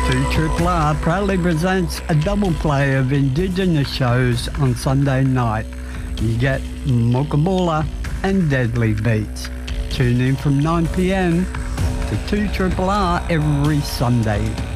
2 Triple R proudly presents a double play of Indigenous shows on Sunday night. You get Mokabula and Deadly Beats. Tune in from 9 p.m. to 2 Triple R every Sunday.